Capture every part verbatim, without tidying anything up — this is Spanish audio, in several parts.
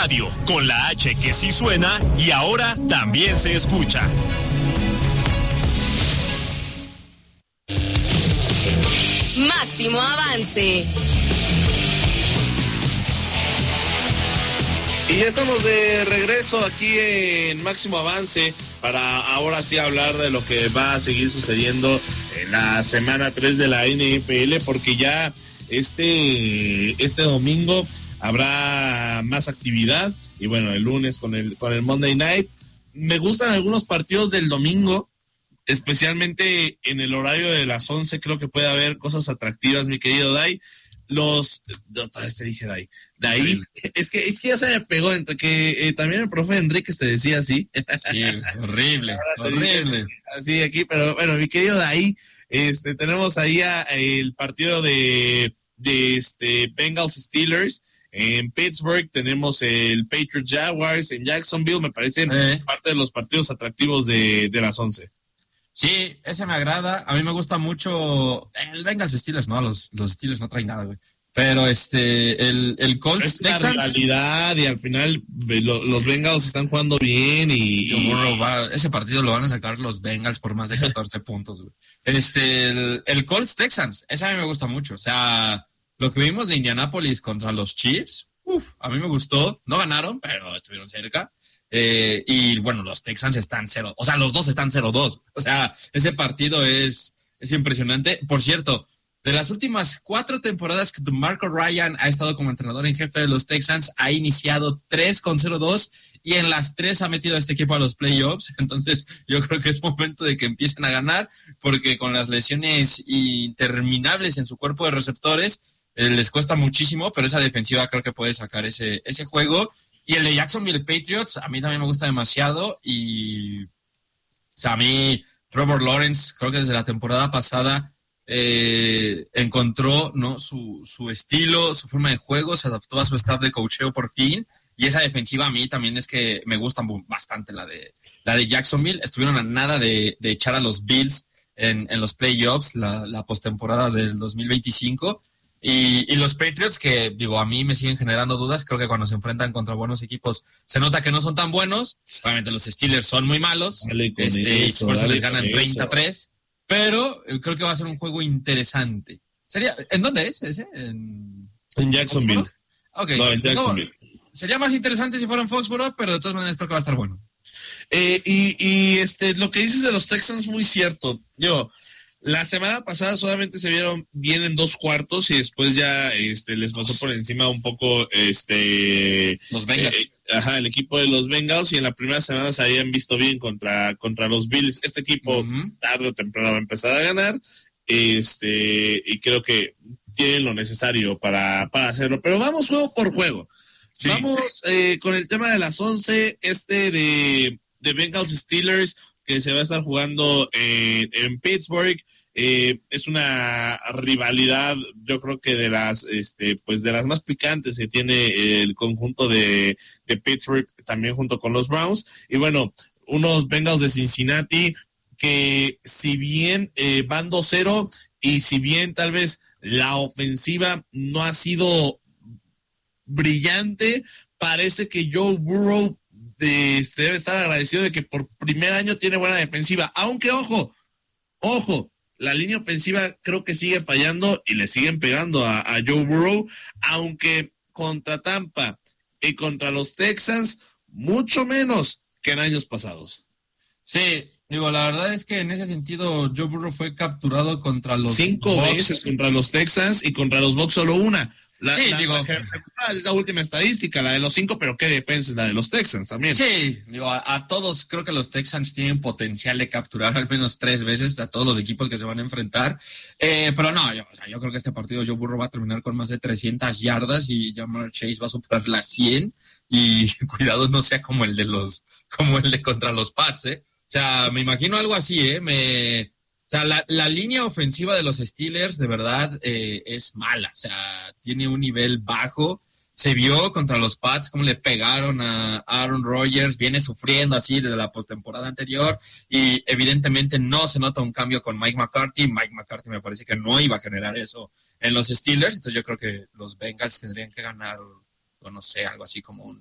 Radio, con la H que sí suena y ahora también se escucha. Máximo avance. Y ya estamos de regreso aquí en Máximo Avance para ahora sí hablar de lo que va a seguir sucediendo en la semana tres de la N F L, porque ya este, este domingo habrá más actividad y bueno, el lunes con el, con el Monday Night. Me gustan algunos partidos del domingo, especialmente en el horario de las once, creo que puede haber cosas atractivas, mi querido Dai. Los, otra vez te dije Dai, Dai, es que, es que ya se me pegó entre que eh, también el profe Enríquez te decía así. Sí, horrible, horrible. Dice, así aquí, pero bueno, mi querido Dai, este, tenemos ahí a, el partido de, de este Bengals Steelers en Pittsburgh, tenemos el Patriots Jaguars en Jacksonville, me parecen eh. parte de los partidos atractivos de, de las once. Sí, ese me agrada. A mí me gusta mucho el Bengals Steelers, ¿no? Los, los Steelers no traen nada, güey. Pero este, el, el Colts es Texans. La realidad, y al final lo, los Bengals están jugando bien y. y... Va, ese partido lo van a sacar los Bengals por más de catorce puntos, güey. Este, el, el Colts Texans, ese a mí me gusta mucho. O sea, lo que vimos de Indianapolis contra los Chiefs, uf, a mí me gustó. No ganaron, pero estuvieron cerca. Eh, y bueno, los Texans están cero, o sea, los dos están cero dos. O sea, ese partido es, es impresionante. Por cierto, de las últimas cuatro temporadas que Marco Ryan ha estado como entrenador en jefe de los Texans, ha iniciado tres con cero dos y en las tres ha metido a este equipo a los playoffs. Entonces, yo creo que es momento de que empiecen a ganar, porque con las lesiones interminables en su cuerpo de receptores, eh, les cuesta muchísimo, pero esa defensiva creo que puede sacar ese, ese juego. Y el de Jacksonville Patriots, a mí también me gusta demasiado. Y, o sea, a mí, Trevor Lawrence, creo que desde la temporada pasada eh, encontró, ¿no? su, su estilo, su forma de juego, se adaptó a su staff de coacheo por fin. Y esa defensiva a mí también es que me gusta bastante, la de, la de Jacksonville. Estuvieron a nada de, de echar a los Bills en, en los playoffs, la, la postemporada del dos mil veinticinco. Y, y los Patriots, que digo, a mí me siguen generando dudas. Creo que cuando se enfrentan contra buenos equipos se nota que no son tan buenos. Obviamente los Steelers son muy malos, este, eso, y por eso les ganan treinta a tres, pero creo que va a ser un juego interesante. ¿Sería, ¿en dónde es ese? En, en Jacksonville. Okay. No, en Jacksonville. No, sería más interesante si fuera en Foxborough, pero de todas maneras creo que va a estar bueno. Eh, y, y este, lo que dices de los Texans es muy cierto. Yo, la semana pasada solamente se vieron bien en dos cuartos y después ya este, les pasó por encima un poco este los Bengals. Eh, ajá, el equipo de los Bengals, y en la primera semana se habían visto bien contra, contra los Bills. Este equipo uh-huh. tarde o temprano va a empezar a ganar, este y creo que tienen lo necesario para, para hacerlo. Pero vamos juego por juego. Sí. Vamos eh, con el tema de las once, este de, de Bengals Steelers, que se va a estar jugando en, en Pittsburgh. Eh, es una rivalidad, yo creo que de las, este, pues de las más picantes que tiene el conjunto de, de Pittsburgh, también junto con los Browns. Y bueno, unos Bengals de Cincinnati que si bien eh, van dos cero y si bien tal vez la ofensiva no ha sido brillante, parece que Joe Burrow De, este, debe estar agradecido de que por primer año tiene buena defensiva, aunque ojo, ojo, la línea ofensiva creo que sigue fallando y le siguen pegando a, a Joe Burrow, aunque contra Tampa y contra los Texans, mucho menos que en años pasados. Sí, digo, la verdad es que en ese sentido Joe Burrow fue capturado contra los Cinco Bucs. veces contra los Texans y contra los Bucs solo una. La, sí, la, digo, la, es la última estadística, la de los cinco, pero qué defensa es la de los Texans también. Sí, digo, a, a todos creo que los Texans tienen potencial de capturar al menos tres veces a todos los equipos que se van a enfrentar, eh, pero no, yo, o sea, yo creo que este partido Joe Burrow va a terminar con más de trescientas yardas y Ja'Marr Chase va a superar las cien y cuidado no sea como el de los, como el de contra los Pats, eh. O sea, me imagino algo así, eh, me... O sea, la, la línea ofensiva de los Steelers de verdad eh, es mala. O sea, tiene un nivel bajo. Se vio contra los Pats cómo le pegaron a Aaron Rodgers. Viene sufriendo así desde la postemporada anterior. Y evidentemente no se nota un cambio con Mike McCarthy. Mike McCarthy me parece que no iba a generar eso en los Steelers. Entonces yo creo que los Bengals tendrían que ganar, o no sé, algo así como un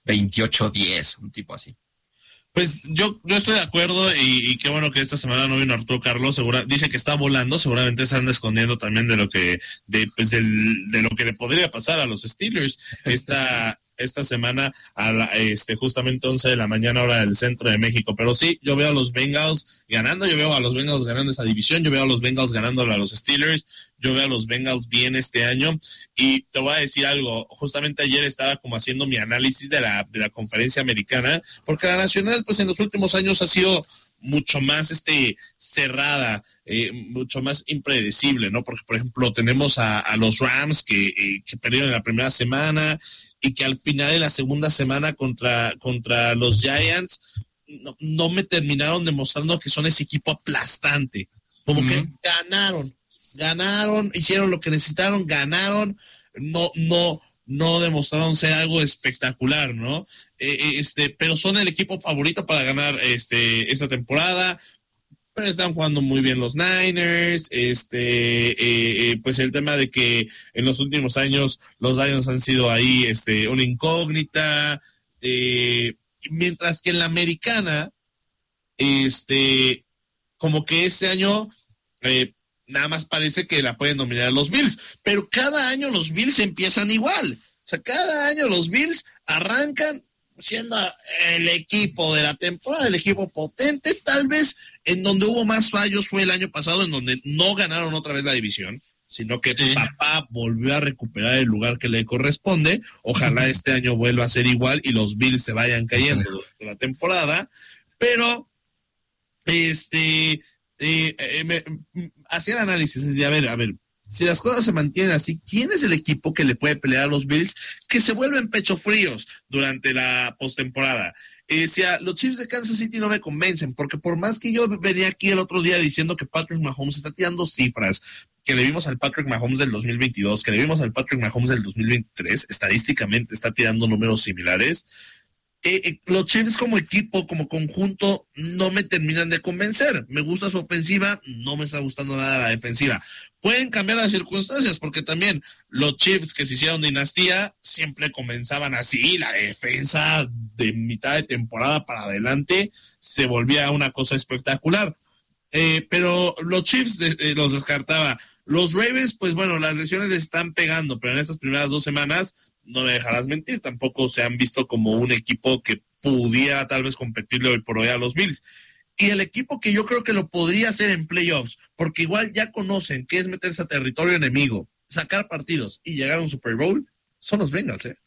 veintiocho diez, un tipo así. Pues yo, yo estoy de acuerdo y, y qué bueno que esta semana no vino Arturo Carlos. Segura, dice que está volando, seguramente se anda escondiendo también de lo que de, pues del, de lo que le podría pasar a los Steelers esta esta semana a la, este justamente once de la mañana hora del centro de México. Pero sí, yo veo a los Bengals ganando, yo veo a los Bengals ganando esa división, yo veo a los Bengals ganándole a los Steelers, yo veo a los Bengals bien este año. Y te voy a decir algo, justamente ayer estaba como haciendo mi análisis de la, de la conferencia americana, porque la nacional pues en los últimos años ha sido mucho más este cerrada, eh, mucho más impredecible, ¿no? Porque, por ejemplo, tenemos a, a los Rams que, eh, que perdieron en la primera semana y que al final de la segunda semana contra, contra los Giants no, no me terminaron demostrando que son ese equipo aplastante. Como mm. que ganaron, ganaron, hicieron lo que necesitaron, ganaron, no, no, no demostraron ser algo espectacular, ¿no? Eh, este, pero son el equipo favorito para ganar este esta temporada. Pero están jugando muy bien los Niners, este, eh, eh, pues el tema de que en los últimos años los Lions han sido ahí, este, una incógnita, eh, mientras que en la americana, este, como que este año, eh, nada más parece que la pueden dominar los Bills, pero cada año los Bills empiezan igual, o sea, cada año los Bills arrancan siendo el equipo de la temporada, el equipo potente. Tal vez en donde hubo más fallos fue el año pasado, en donde no ganaron otra vez la división, sino que sí. Papá volvió a recuperar el lugar que le corresponde. Ojalá este año vuelva a ser igual y los Bills se vayan cayendo durante la temporada, pero este eh, eh, me, hacía el análisis de a ver, a ver, si las cosas se mantienen así, ¿quién es el equipo que le puede pelear a los Bills que se vuelven pecho fríos durante la postemporada? Eh, si a los Chiefs de Kansas City no me convencen, porque por más que yo venía aquí el otro día diciendo que Patrick Mahomes está tirando cifras, que le vimos al Patrick Mahomes del dos mil veintidós, que le vimos al Patrick Mahomes del dos mil veintitrés, estadísticamente está tirando números similares. Eh, eh, los Chiefs como equipo, como conjunto, no me terminan de convencer. Me gusta su ofensiva, no me está gustando nada la defensiva. Pueden cambiar las circunstancias, porque también los Chiefs que se hicieron dinastía siempre comenzaban así, la defensa de mitad de temporada para adelante se volvía una cosa espectacular. Eh, pero los Chiefs de, eh, los descartaba. Los Ravens, pues bueno, las lesiones les están pegando, pero en estas primeras dos semanas no me dejarás mentir, tampoco se han visto como un equipo que pudiera tal vez competirle hoy por hoy a los Bills. Y el equipo que yo creo que lo podría hacer en playoffs, porque igual ya conocen qué es meterse a territorio enemigo, sacar partidos y llegar a un Super Bowl, son los Bengals, ¿eh?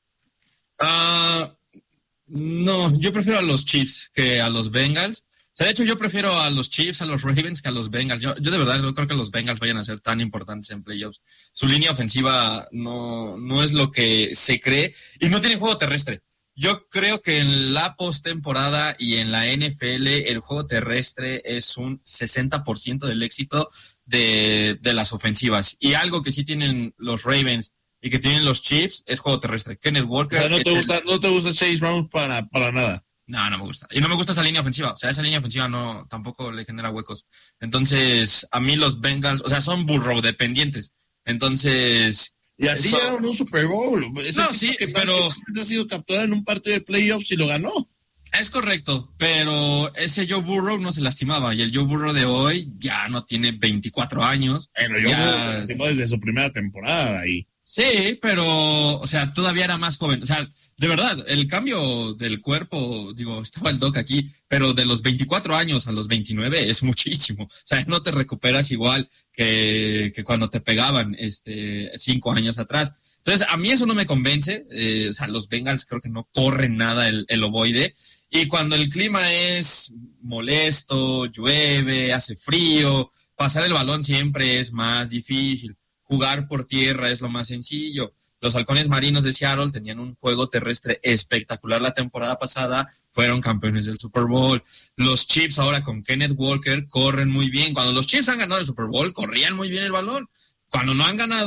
Uh, no, yo prefiero a los Chiefs que a los Bengals. O sea, de hecho, yo prefiero a los Chiefs, a los Ravens que a los Bengals. Yo, yo de verdad no creo que los Bengals vayan a ser tan importantes en playoffs. Su línea ofensiva no, no es lo que se cree y no tiene juego terrestre. Yo creo que en la postemporada y en la N F L el juego terrestre es un sesenta por ciento del éxito de, de las ofensivas. Y algo que sí tienen los Ravens y que tienen los Chiefs es juego terrestre. Kenneth Walker. O sea, no te gusta, el... no te gusta Chase Brown para, para nada. No, no me gusta. Y no me gusta esa línea ofensiva. O sea, esa línea ofensiva no, tampoco le genera huecos. Entonces, a mí los Bengals, o sea, son Burrow dependientes. Entonces... Y así so, llegaron un Super Bowl. Ese no, sí, que pero... Que ha sido capturado en un partido de playoffs y lo ganó. Es correcto, pero ese Joe Burrow no se lastimaba. Y el Joe Burrow de hoy ya no tiene veinticuatro años. Bueno, Joe ya... Burrow se lastimó desde su primera temporada ahí. Sí, pero, o sea, todavía era más joven. O sea, de verdad, el cambio del cuerpo, digo, estaba el doc aquí, pero de los veinticuatro años a los veintinueve es muchísimo. O sea, no te recuperas igual que, que cuando te pegaban este cinco años atrás. Entonces, a mí eso no me convence. Eh, o sea, los Bengals creo que no corren nada el, el ovoide. Y cuando el clima es molesto, llueve, hace frío, pasar el balón siempre es más difícil. Jugar por tierra es lo más sencillo. Los halcones marinos de Seattle tenían un juego terrestre espectacular la temporada pasada, fueron campeones del Super Bowl. Los Chiefs ahora con Kenneth Walker corren muy bien. Cuando los Chiefs han ganado el Super Bowl, corrían muy bien el balón. Cuando no han ganado,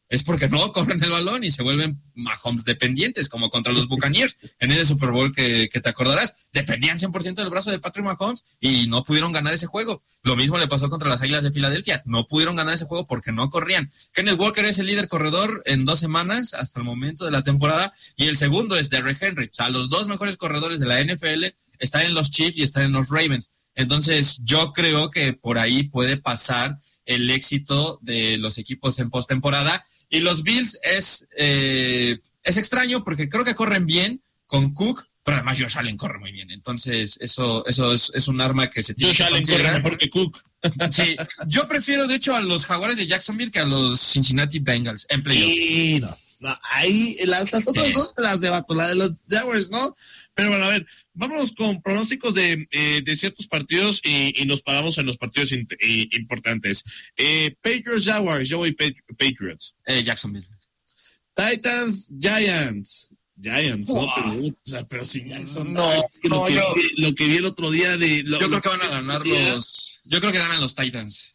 es porque no corren el balón y se vuelven Mahomes dependientes, como contra los Buccaneers en ese Super Bowl que, que te acordarás. Dependían cien por ciento del brazo de Patrick Mahomes y no pudieron ganar ese juego. Lo mismo le pasó contra las Águilas de Filadelfia. No pudieron ganar ese juego porque no corrían. Kenneth Walker es el líder corredor en dos semanas hasta el momento de la temporada y el segundo es Derrick Henry. O sea, los dos mejores corredores de la N F L están en los Chiefs y están en los Ravens. Entonces, yo creo que por ahí puede pasar el éxito de los equipos en postemporada. Y los Bills es, eh, es extraño porque creo que corren bien con Cook, pero además Josh Allen corre muy bien. Entonces, eso eso es, es un arma que se tiene Josh que Allen considerar. corre mejor que Cook. Sí, yo prefiero, de hecho, a los Jaguares de Jacksonville que a los Cincinnati Bengals en playoff. Sí, no, no, ahí las, las otras sí. dos las debato, la de los Jaguars, ¿no? Pero bueno, a ver, vámonos con pronósticos de, eh, de ciertos partidos y, y nos paramos en los partidos in, eh, importantes. Eh, Patriots, Jaguars, yo voy Patriots. Eh, Jacksonville. Titans, Giants. Giants, wow. no, pero, o sea, pero si ya son no, no, lo, que yo, vi, lo que vi el otro día de... Lo, yo creo lo que van a ganar día, los... Yo creo que ganan los Titans.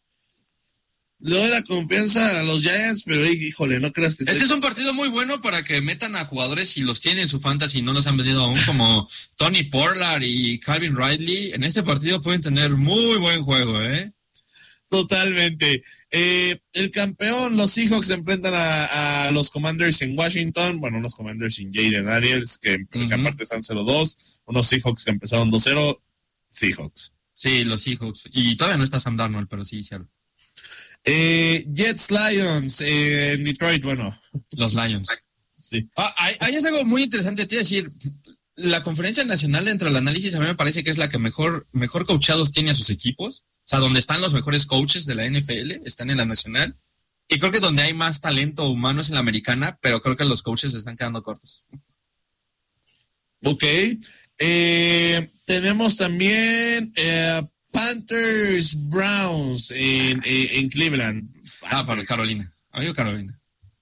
Le doy la confianza a los Giants, pero híjole, no creas que... Este sea... es un partido muy bueno para que metan a jugadores si los tienen en su fantasy y no los han vendido aún, como Tony Pollard y Calvin Ridley. En este partido pueden tener muy buen juego, ¿eh? Totalmente. Eh, el campeón, los Seahawks se enfrentan a, a los Commanders en Washington. Bueno, unos Commanders sin Jaden Daniels, que, uh-huh. que aparte están cero dos. Unos Seahawks que empezaron dos cero. Seahawks. Sí, los Seahawks. Y todavía no está Sam Darnold, pero sí, sí. Eh, Jets Lions eh, en Detroit, bueno. Los Lions. Sí. Ah, hay, hay es algo muy interesante, te decir, la conferencia nacional dentro del análisis a mí me parece que es la que mejor, mejor coachados tiene a sus equipos. O sea, donde están los mejores coaches de la N F L, están en la nacional. Y creo que donde hay más talento humano es en la americana, pero creo que los coaches se están quedando cortos. Ok. Eh, tenemos también eh, Panthers Browns en, en, en Cleveland. Ah, para Carolina. Amigo Carolina.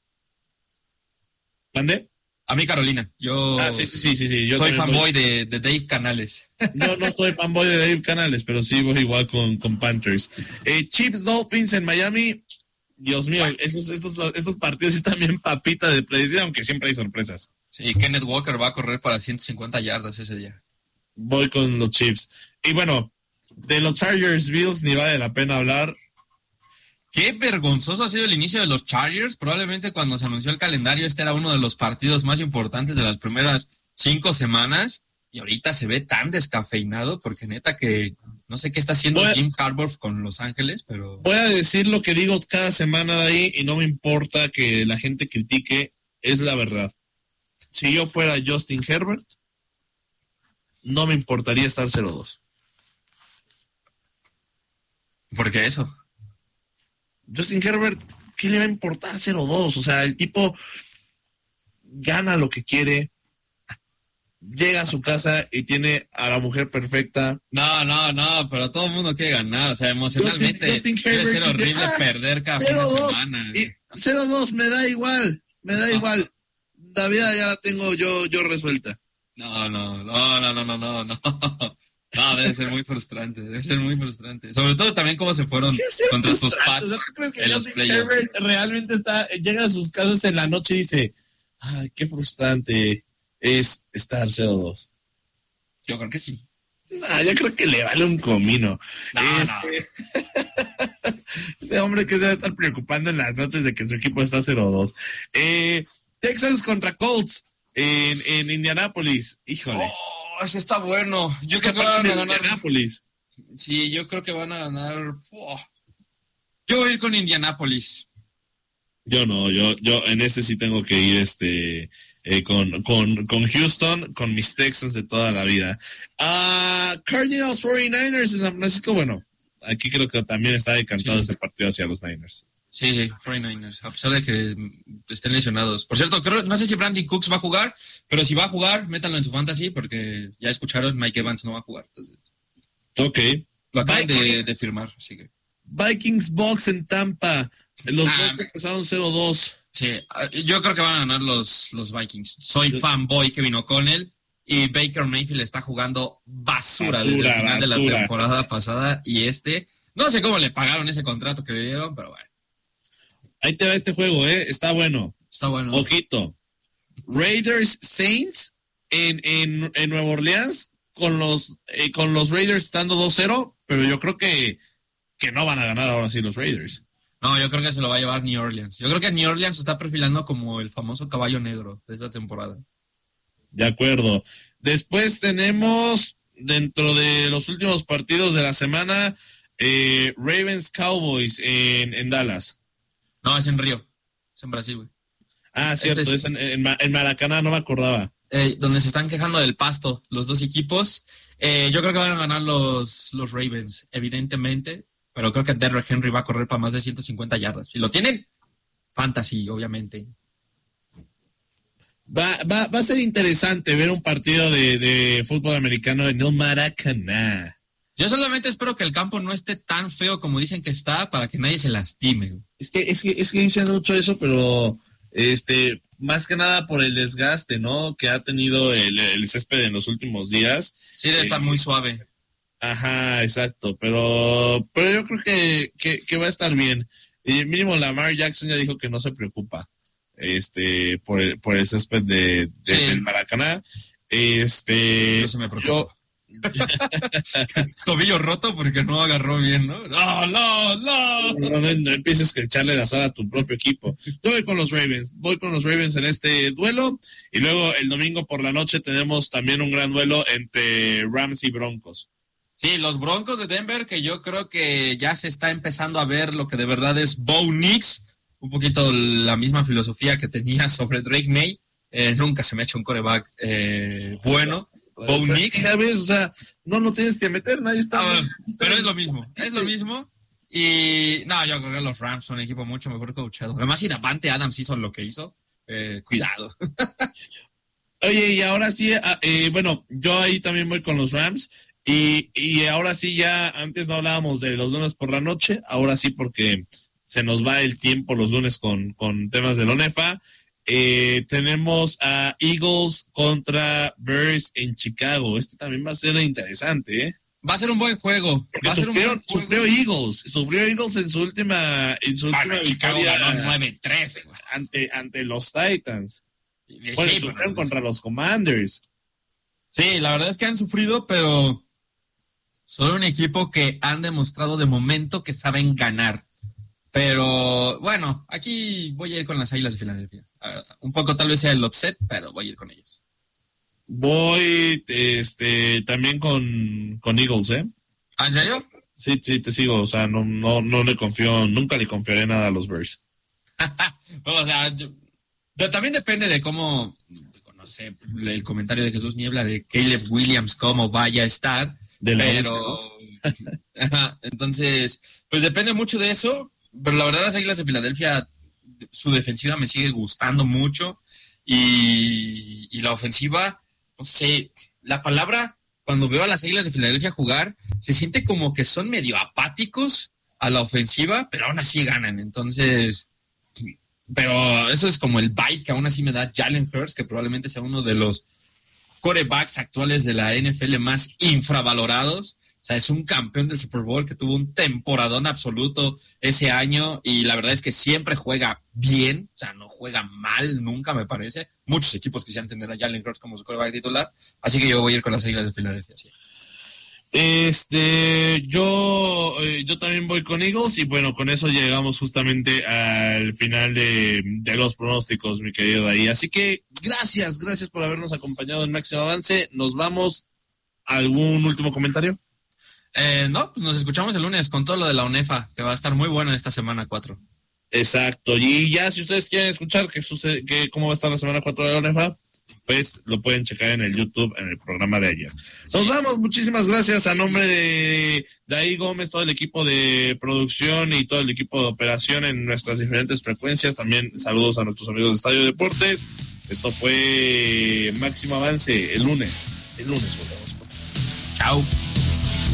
¿Mande? A mí Carolina. Yo ah, sí, sí, sí, sí. Yo soy fanboy de, de Dave Canales. Yo no soy fanboy de Dave Canales, pero sí voy igual con, con Panthers. Eh, Chiefs Dolphins en Miami. Dios mío, estos, estos, estos partidos están bien papita de predecir, aunque siempre hay sorpresas. Sí, Kenneth Walker va a correr para ciento cincuenta yardas ese día. Voy con los Chiefs. Y bueno, de los Chargers Bills ni vale la pena hablar. Qué vergonzoso ha sido el inicio de los Chargers. Probablemente cuando se anunció el calendario este era uno de los partidos más importantes de las primeras cinco semanas. Y ahorita se ve tan descafeinado porque neta que no sé qué está haciendo a, Jim Harbaugh con Los Ángeles, pero... Voy a decir lo que digo cada semana de ahí y no me importa que la gente critique. Es la verdad. Si yo fuera Justin Herbert, no me importaría estar cero dos. ¿Por qué eso? Justin Herbert, ¿qué le va a importar cero dos? O sea, el tipo gana lo que quiere, llega a su casa y tiene a la mujer perfecta. No, no, no, pero todo el mundo quiere ganar. O sea, emocionalmente Justin, Justin debe ser horrible dice, ah, perder cada fin de semana. cero dos, me da igual, me da no. igual. La vida ya la tengo yo, yo resuelta. No, no, no, no, no, no, no, no. No, debe ser muy frustrante, debe ser muy frustrante. Sobre todo también cómo se fueron contra sus Pats en los playoffs. Realmente está, llega a sus casas en la noche y dice, ay, qué frustrante es estar cero dos. Yo creo que sí. No, yo creo que le vale un comino. No, este... no. Ese hombre que se va a estar preocupando en las noches de que su equipo está cero dos. Eh, Texans contra Colts en, en Indianápolis. Híjole. Oh, eso está bueno. Yo es creo que que van a ganar. Indianápolis. Sí, yo creo que van a ganar. Oh. Yo voy a ir con Indianápolis. Yo no, yo, yo en este sí tengo que ir este eh, con, con, con Houston, con mis Texans de toda la vida. Uh, Cardinals cuarenta y nueve ers en San Francisco, bueno, aquí creo que también está decantado sí. este partido hacia los Niners. Sí, sí, cuarenta y nueve ers, a pesar de que estén lesionados. Por cierto, creo, no sé si Brandon Cooks va a jugar, pero si va a jugar, métanlo en su fantasy, porque ya escucharon, Mike Evans no va a jugar. Ok. Lo acaban de, de firmar, así que. Vikings Bucks en Tampa. Los ah, Bucks empezaron cero dos. Sí, yo creo que van a ganar los, los Vikings. Soy fanboy Kevin O'Connell y Baker Mayfield está jugando basura, basura desde el final basura. de la temporada pasada y este, no sé cómo le pagaron ese contrato que le dieron, pero bueno. Ahí te va este juego, ¿eh? Está bueno. Está bueno. Ojito. Raiders Saints en, en, en Nueva Orleans con los, eh, con los Raiders estando dos cero, pero yo creo que, que no van a ganar ahora sí los Raiders. No, yo creo que se lo va a llevar New Orleans. Yo creo que New Orleans se está perfilando como el famoso caballo negro de esta temporada. De acuerdo. Después tenemos, dentro de los últimos partidos de la semana, eh, Ravens Cowboys en, en Dallas. No, es en Río. Es en Brasil, güey. Ah, cierto, este es, es en, en, en Maracaná, no me acordaba. Eh, donde se están quejando del pasto los dos equipos. Eh, yo creo que van a ganar los, los Ravens, evidentemente. Pero creo que Derrick Henry va a correr para más de ciento cincuenta yardas. Y lo tienen fantasy, obviamente. Va, va, va a ser interesante ver un partido de, de fútbol americano en el Maracaná. Yo solamente espero que el campo no esté tan feo como dicen que está para que nadie se lastime. Es que, es que, es que dicen mucho eso, pero este, más que nada por el desgaste, ¿no? Que ha tenido el, el césped en los últimos días. Sí, debe eh, estar muy suave. Ajá, exacto, pero pero yo creo que, que, que va a estar bien. Y mínimo Lamar Jackson ya dijo que no se preocupa este por el, por el césped de, de sí. del Maracaná. Este yo se me preocupa. Yo... Tobillo roto porque no agarró bien, ¿no? No, no, no. No, no, no empieces a echarle la sal a tu propio equipo. Yo voy con los Ravens, voy con los Ravens en este duelo. Y luego el domingo por la noche tenemos también un gran duelo entre Rams y Broncos. Sí, los Broncos de Denver, que yo creo que ya se está empezando a ver lo que de verdad es Bo Nix, un poquito la misma filosofía que tenía sobre Drake May. Eh, nunca se me ha hecho un quarterback eh, bueno. Bo o sea, Nix. ¿Sabes? O sea, no lo tienes que meter, nadie está. Ah, pero es lo mismo, es lo mismo. Y no, yo creo que los Rams son un equipo mucho mejor coachado. Además, si Davante Adams hizo lo que hizo, eh, cuidado. Oye, y ahora sí, eh, bueno, yo ahí también voy con los Rams. Y, y ahora sí, ya antes no hablábamos de los lunes por la noche, ahora sí porque se nos va el tiempo los lunes con, con temas de la ONEFA. Eh, tenemos a Eagles contra Bears en Chicago. Este también va a ser interesante, ¿eh? Va a ser un buen juego. Va a ser sufrió, un buen juego. sufrió Eagles, sufrió Eagles en su última, en su bueno, última Chicago victoria ganó nueve tres ante, ante los Titans. Sí, bueno, sufrieron bueno. contra los Commanders. Sí, la verdad es que han sufrido, pero son un equipo que han demostrado de momento que saben ganar. Pero bueno, aquí voy a ir con las Águilas de Filadelfia. Un poco tal vez sea el upset, pero voy a ir con ellos. Voy este también con, con Eagles, ¿eh? ¿En serio? Sí, sí, te sigo. O sea, no, no, no le confío, nunca le confiaré nada a los Bears. O sea, yo, también depende de cómo, no sé, el comentario de Jesús Niebla de Caleb Williams, cómo vaya a estar. De la pero, ajá, entonces, pues depende mucho de eso. Pero la verdad, las Águilas de Filadelfia, su defensiva me sigue gustando mucho. Y, y la ofensiva, no sé, la palabra, cuando veo a las Águilas de Filadelfia jugar, se siente como que son medio apáticos a la ofensiva, pero aún así ganan. Entonces, pero eso es como el vibe que aún así me da Jalen Hurts, que probablemente sea uno de los quarterbacks actuales de la N F L más infravalorados. O sea, es un campeón del Super Bowl que tuvo un temporadón absoluto ese año y la verdad es que siempre juega bien, o sea, no juega mal nunca, me parece. Muchos equipos quisieran tener a Jalen Hurts como su quarterback titular, así que yo voy a ir con las Águilas de Filadelfia. Sí. Este, yo, eh, yo también voy con Eagles y bueno, con eso llegamos justamente al final de, de los pronósticos, mi querido Daí. Así que gracias, gracias por habernos acompañado en Máximo Avance. Nos vamos. ¿Algún último comentario? Eh, no, pues nos escuchamos el lunes con todo lo de la ONEFA, que va a estar muy bueno esta semana cuatro. Exacto, y ya si ustedes quieren escuchar qué sucede, qué, cómo va a estar la semana cuatro de la ONEFA, pues lo pueden checar en el YouTube, en el programa de ayer. Nos vamos, muchísimas gracias a nombre de Daí Gómez, todo el equipo de producción y todo el equipo de operación en nuestras diferentes frecuencias. También saludos a nuestros amigos de Estadio Deportes. Esto fue Máximo Avance el lunes. El lunes volvemos. Chao.